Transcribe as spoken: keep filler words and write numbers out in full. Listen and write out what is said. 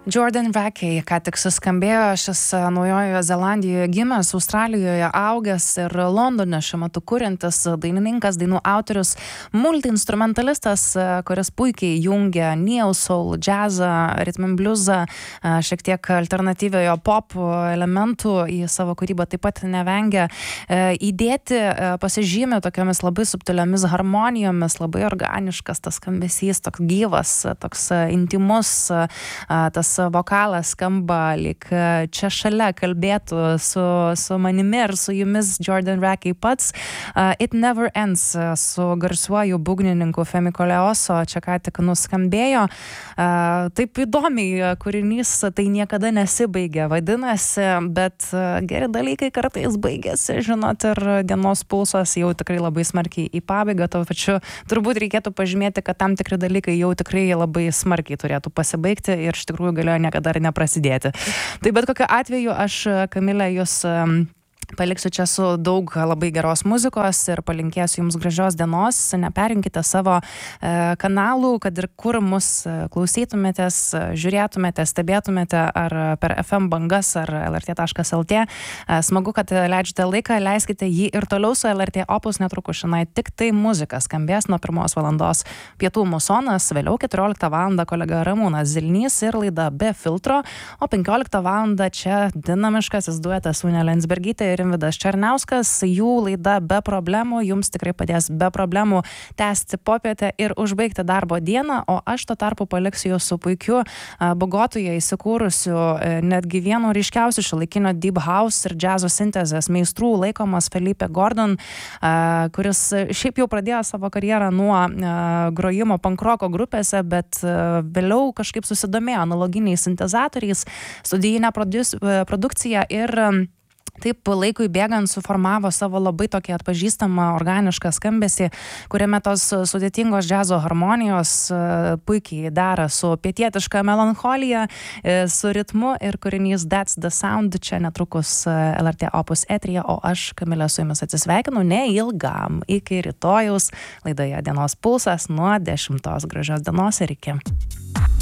Jordan Rakei ką tik suskambėjo, šis Naujojoje Zelandijoje gimęs, Australijoje augęs ir Londone šiuo metu kuriantis dainininkas, dainų autorius, multiinstrumentalistas, kuris puikiai jungia neo soul, džiazą, rhythm and bluesą, šiek tiek alternatyviojo pop elementų į savo kūrybą taip pat nevengia įdėti, pasižymė tokiamis labai subtiliomis harmonijomis, labai organiškas tas skambesys, toks gyvas, toks intimus, tas vokalas skamba lyg čia šalia kalbėtų su, su manimi ir su jumis Jordan Rakei pats. Uh, It Never Ends su garsiuoju būgnininku Femi Koleoso čia ką tik nuskambėjo. Uh, taip įdomiai kūrinys Tai niekada nesibaigia vadinasi, bet uh, geri dalykai kartais baigėsi, žinot, ir dienos pulsas jau tikrai labai smarkiai į pabaigą, to pačiu turbūt reikėtų pažymėti, kad tam tikri dalykai jau tikrai labai smarkiai turėtų pasibaigti ir iš tikrųjų galėjo niekada ir neprasidėti. Tai bet kokiu atveju aš, Kamilė, jūs paliksiu čia su daug labai geros muzikos ir palinkėsiu jums gražios dienos. Neperinkite savo e, kanalų, kad ir kur mus klausytumėtės, žiūrėtumėte, stebėtumėte ar per F M bangas ar L R T taškas L T. E, smagu, kad leidžiate laiką, leiskite jį ir toliau su L R T Opus, netrukus šiandien tik tai muzika skambės nuo pirmos valandos pietų musonas, vėliau keturioliktą valandą kolega Ramūnas Zilnys ir laida Be filtro, o penkioliktą valandą čia dinamiškasis duetas Unė Lensbergytė ir Rimvydas Černiauskas, jų laida Be problemų jums tikrai padės be problemų tęsti popietę ir užbaigti darbo dieną, o aš to tarpu paliksiu su puikiu Bogotoje įsikūrusiu netgi vienu ryškiausių šiuolaikinio deep house ir džiazo sintezės meistrų laikomas Felipe Gordon, kuris šiaip jau pradėjo savo karjerą nuo grojimo pankroko grupėse, bet vėliau kažkaip susidomėjo analoginiais sintezatoriais, studijinę produkciją ir taip laikui bėgant suformavo savo labai tokį atpažįstamą organišką skambesį, kuriame tos sudėtingos džiazo harmonijos puikiai dera su pietietiška melancholija, su ritmu ir kūrinys That's the Sound čia netrukus L R T Opus eteryje, o aš, Kamilė, su jumis atsisveikinu neilgam iki rytojaus laidoje Dienos pulsas nuo dešimtos. Gražios dienos ir iki.